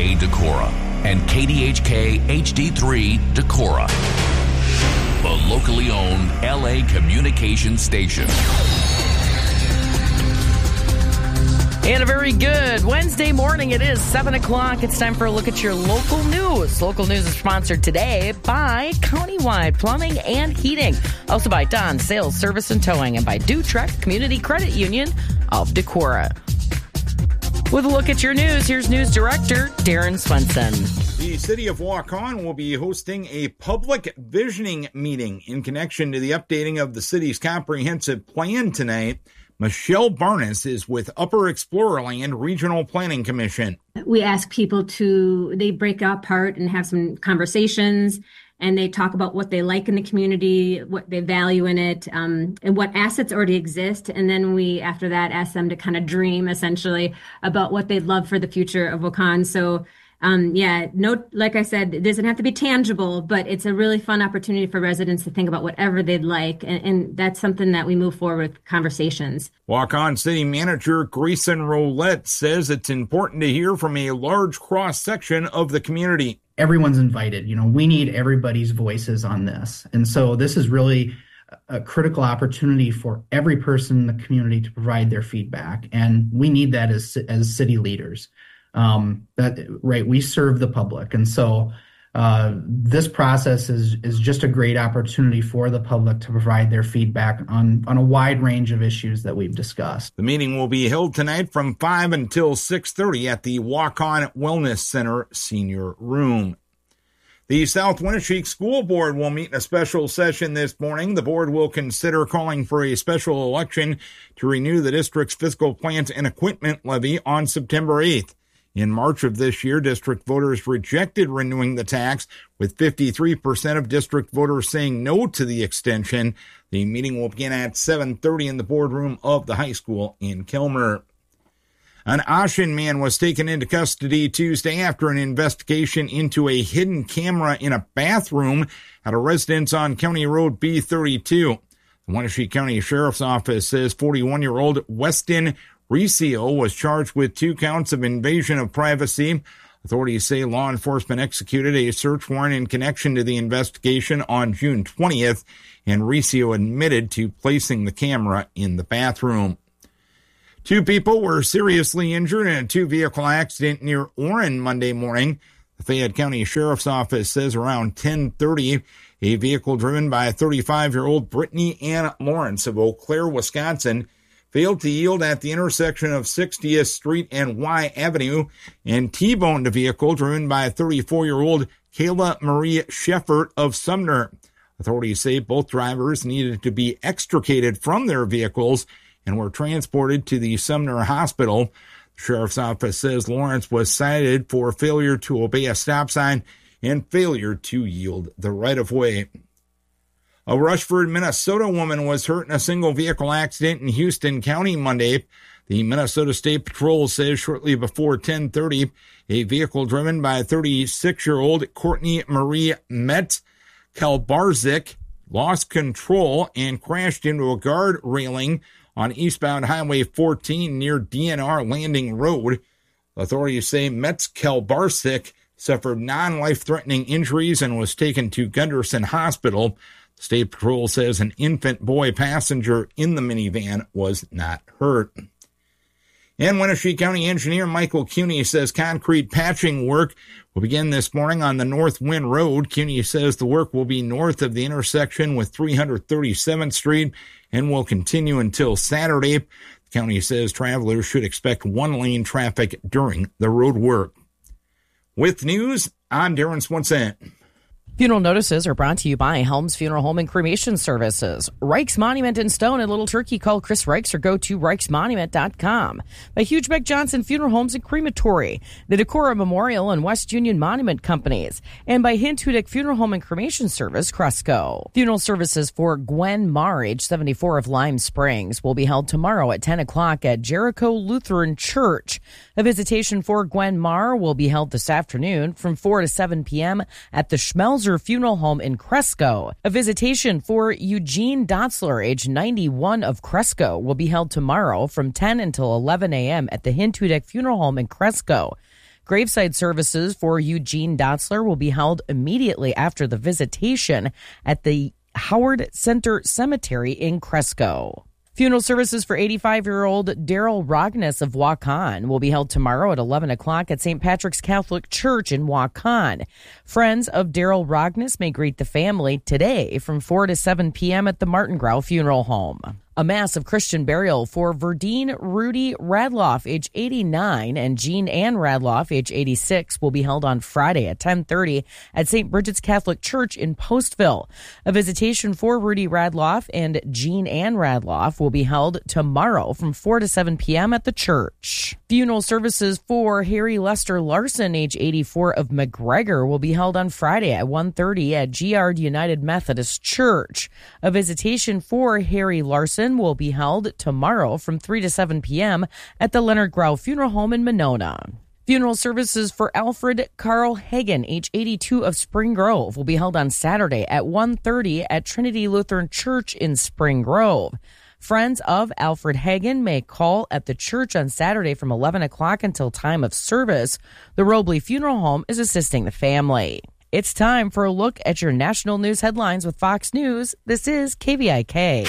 KDHK Decorah and KDHK HD3 Decorah, the locally owned LA communications station. And a very good Wednesday morning. It is 7 o'clock. It's time for a look at your local news. Local news is sponsored today by Countywide Plumbing and Heating. Also by Don Sales Service and Towing, and by Dutrek Community Credit Union of Decorah. With a look at your news, here's News Director Darren Swenson. The City of Waukon will be hosting a public visioning meeting in connection to the updating of the city's comprehensive plan tonight. Michelle Barnes is with Upper Explorerland Regional Planning Commission. We ask people they break apart and have some conversations, and they talk about what they like in the community, what they value in it, and what assets already exist. And then we, after that, ask them to kind of dream, essentially, about what they'd love for the future of Waukon. So, like I said, it doesn't have to be tangible, but it's a really fun opportunity for residents to think about whatever they'd like. And that's something that we move forward with conversations. Waukon City Manager Grayson Roulette says it's important to hear from a large cross-section of the community. Everyone's invited. We need everybody's voices on this. And so this is really a critical opportunity for every person in the community to provide their feedback. And we need that as city leaders. We serve the public. And so this process is just a great opportunity for the public to provide their feedback on a wide range of issues that we've discussed. The meeting will be held tonight from 5 until 6:30 at the Waukon Wellness Center Senior Room. The South Winneshiek School Board will meet in a special session this morning. The board will consider calling for a special election to renew the district's fiscal plant and equipment levy on September 8th. In March of this year, district voters rejected renewing the tax, with 53% of district voters saying no to the extension. The meeting will begin at 7:30 in the boardroom of the high school in Kilmer. An Ashen man was taken into custody Tuesday after an investigation into a hidden camera in a bathroom at a residence on County Road B32. The Wenatchee County Sheriff's Office says 41-year-old Weston Recio was charged with 2 counts of invasion of privacy. Authorities say law enforcement executed a search warrant in connection to the investigation on June 20th, and Recio admitted to placing the camera in the bathroom. 2 people were seriously injured in a 2-vehicle accident near Orrin Monday morning. The Fayette County Sheriff's Office says around 10:30, a vehicle driven by 35-year-old Brittany Ann Lawrence of Eau Claire, Wisconsin, failed to yield at the intersection of 60th Street and Y Avenue, and T-boned a vehicle driven by 34-year-old Kayla Marie Sheffert of Sumner. Authorities say both drivers needed to be extricated from their vehicles and were transported to the Sumner Hospital. The Sheriff's Office says Lawrence was cited for failure to obey a stop sign and failure to yield the right-of-way. A Rushford, Minnesota woman was hurt in a single-vehicle accident in Houston County Monday. The Minnesota State Patrol says shortly before 10:30, a vehicle driven by 36-year-old Courtney Marie Metz-Kalbarzik lost control and crashed into a guard railing on eastbound Highway 14 near DNR Landing Road. Authorities say Metz-Kalbarzik suffered non-life-threatening injuries and was taken to Gunderson Hospital. State Patrol says an infant boy passenger in the minivan was not hurt. And Wenatchee County Engineer Michael Cuney says concrete patching work will begin this morning on the North Wind Road. Cuney says the work will be north of the intersection with 337th Street and will continue until Saturday. The county says travelers should expect one-lane traffic during the road work. With news, I'm Darren Swenson. Funeral notices are brought to you by Helms Funeral Home and Cremation Services. Reich's Monument in Stone and Little Turkey. Call Chris Reichs or go to reichsmonument.com. By Hugebeck Johnson Funeral Homes and Crematory, the Decorah Memorial and West Union Monument Companies, and by Hint Hudick Funeral Home and Cremation Service, Cresco. Funeral services for Gwen Marr, age 74 of Lime Springs, will be held tomorrow at 10 o'clock at Jericho Lutheran Church. A visitation for Gwen Marr will be held this afternoon from 4 to 7 p.m. at the Schmelzer Funeral Home in Cresco. A visitation for Eugene Dotzler, age 91 of Cresco, will be held tomorrow from 10 until 11 a.m. at the Hint Hudick Funeral Home in Cresco. Graveside services for Eugene Dotzler will be held immediately after the visitation at the Howard Center Cemetery in Cresco. Funeral services for 85-year-old Daryl Rogness of Waukon will be held tomorrow at 11 o'clock at St. Patrick's Catholic Church in Waukon. Friends of Daryl Rogness may greet the family today from 4 to 7 p.m. at the Martin Grau Funeral Home. A mass of Christian burial for Verdine Rudy Radloff, age 89, and Jean Ann Radloff, age 86, will be held on Friday at 10:30 at St. Bridget's Catholic Church in Postville. A visitation for Rudy Radloff and Jean Ann Radloff will be held tomorrow from 4 to 7 p.m. at the church. Funeral services for Harry Lester Larson, age 84, of McGregor, will be held on Friday at 1:30 at Giard United Methodist Church. A visitation for Harry Larson will be held tomorrow from 3 to 7 p.m. at the Leonard Grau Funeral Home in Monona. Funeral services for Alfred Carl Hagen, age 82, of Spring Grove, will be held on Saturday at 1:30 at Trinity Lutheran Church in Spring Grove. Friends of Alfred Hagen may call at the church on Saturday from 11 o'clock until time of service. The Robley Funeral Home is assisting the family. It's time for a look at your national news headlines with Fox News. This is KVIK.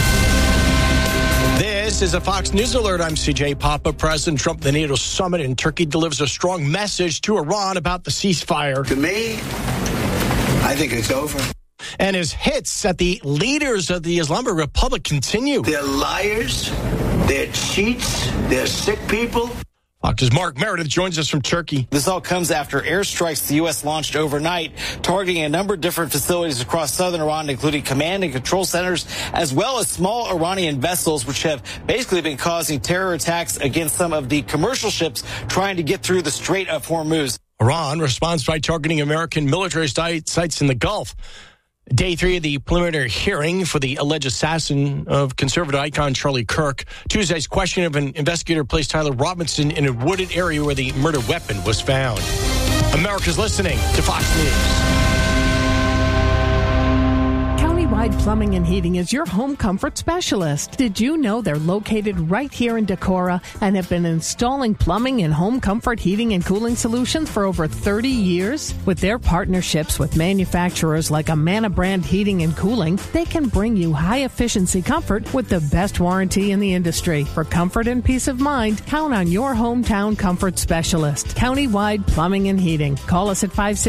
This is a Fox News Alert. I'm CJ Papa. President Trump at the NATO summit in Turkey delivers a strong message to Iran about the ceasefire. To me, I think it's over. And his hits at the leaders of the Islamic Republic continue. They're liars. They're cheats. They're sick people. Fox's Mark Meredith joins us from Turkey. This all comes after airstrikes the U.S. launched overnight, targeting a number of different facilities across southern Iran, including command and control centers, as well as small Iranian vessels, which have basically been causing terror attacks against some of the commercial ships trying to get through the Strait of Hormuz. Iran responds by targeting American military sites in the Gulf. Day 3 of the preliminary hearing for the alleged assassin of conservative icon Charlie Kirk. Tuesday's question of an investigator placed Tyler Robinson in a wooded area where the murder weapon was found. America's listening to Fox News. Countywide Plumbing and Heating is your home comfort specialist. Did you know they're located right here in Decorah and have been installing plumbing and home comfort heating and cooling solutions for over 30 years? With their partnerships with manufacturers like Amana Brand Heating and Cooling, they can bring you high-efficiency comfort with the best warranty in the industry. For comfort and peace of mind, count on your hometown comfort specialist. Countywide Plumbing and Heating. Call us at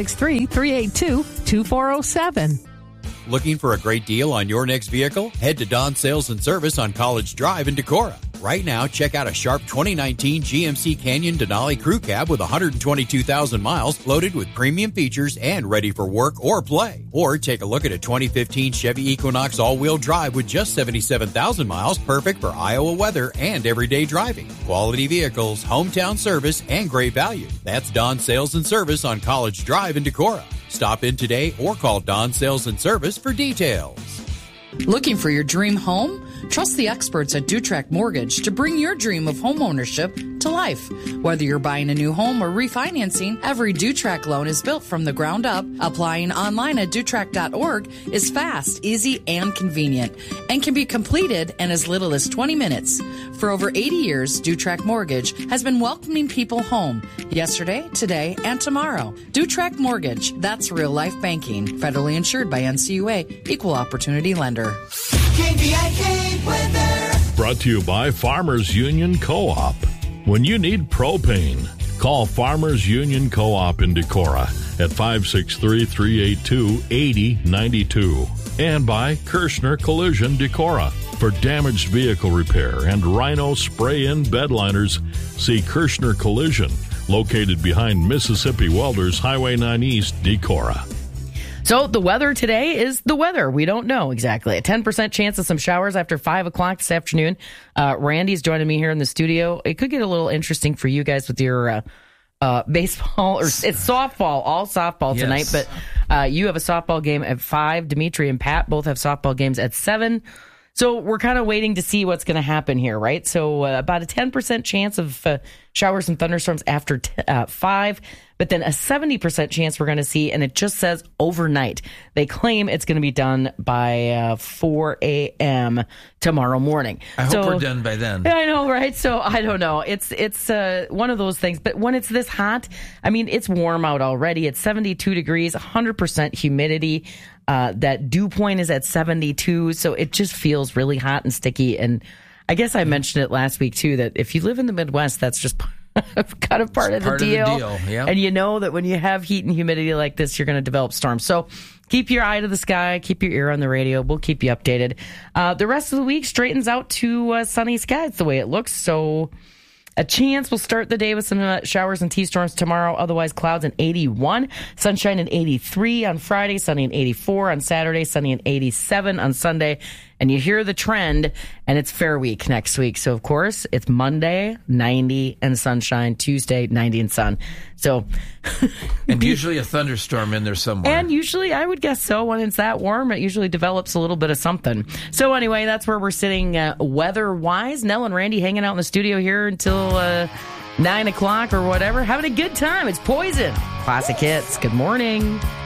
563-382-2407. Looking for a great deal on your next vehicle? Head to Don Sales and Service on College Drive in Decorah. Right now, check out a sharp 2019 GMC Canyon Denali Crew Cab with 122,000 miles loaded with premium features and ready for work or play. Or take a look at a 2015 Chevy Equinox all-wheel drive with just 77,000 miles, perfect for Iowa weather and everyday driving. Quality vehicles, hometown service, and great value. That's Don Sales and Service on College Drive in Decorah. Stop in today or call Don Sales and Service for details. Looking for your dream home? Trust the experts at Dutrack Mortgage to bring your dream of home ownership to life. Whether you're buying a new home or refinancing, every Dutrack loan is built from the ground up. Applying online at Dutrack.org is fast, easy, and convenient, and can be completed in as little as 20 minutes. For over 80 years, Dutrack Mortgage has been welcoming people home yesterday, today, and tomorrow. Dutrack Mortgage, that's real life banking. Federally insured by NCUA, Equal Opportunity Lender. KVIK weather. Brought to you by Farmers Union Co-op. When you need propane, call Farmers Union Co-op in Decorah at 563-382-8092. And by Kirshner Collision Decorah. For damaged vehicle repair and Rhino spray-in bed liners, see Kirshner Collision, located behind Mississippi Welders Highway 9 East, Decorah. So the weather today is the weather. We don't know exactly. A 10% chance of some showers after 5 o'clock this afternoon. Randy's joining me here in the studio. It could get a little interesting for you guys with your baseball, or it's softball, all softball tonight. But you have a softball game at 5. Dimitri and Pat both have softball games at 7. So we're kind of waiting to see what's going to happen here, right? So about a 10% chance of showers and thunderstorms after 5, but then a 70% chance we're going to see, and it just says overnight. They claim it's going to be done by 4 a.m. tomorrow morning. I hope we're done by then. I know, right? So I don't know. It's one of those things. But when it's this hot, I mean, it's warm out already. It's 72 degrees, 100% humidity. That dew point is at 72, so it just feels really hot and sticky. And I guess I mentioned it last week, too, that if you live in the Midwest, that's just kind of part of the deal. Yep. And you know that when you have heat and humidity like this, you're going to develop storms. So keep your eye to the sky, keep your ear on the radio. We'll keep you updated. The rest of the week straightens out to sunny skies the way it looks. So a chance we'll start the day with some showers and T-storms tomorrow. Otherwise, clouds and 81. Sunshine and 83 on Friday. Sunny and 84 on Saturday. Sunny and 87 on Sunday. And you hear the trend, and it's Fair Week next week. So, of course, it's Monday, 90 and sunshine. Tuesday, 90 and sun. So, and usually a thunderstorm in there somewhere. And usually, I would guess so. When it's that warm, it usually develops a little bit of something. So, anyway, that's where we're sitting weather-wise. Nell and Randy hanging out in the studio here until 9 o'clock or whatever. Having a good time. It's Poison. Classic hits. Good morning.